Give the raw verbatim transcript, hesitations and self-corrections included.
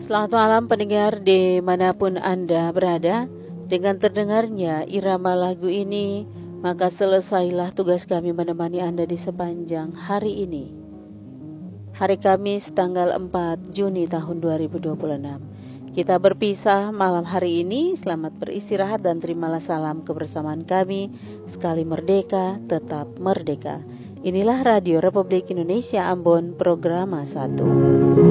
Selamat malam pendengar dimanapun Anda berada. Dengan terdengarnya irama lagu ini, maka selesailah tugas kami menemani Anda di sepanjang hari ini. Hari Kamis tanggal empat Juni tahun dua ribu dua puluh enam. Kita berpisah malam hari ini. Selamat beristirahat dan terimalah salam kebersamaan kami. Sekali merdeka, tetap merdeka. Inilah Radio Republik Indonesia Ambon, Programa satu.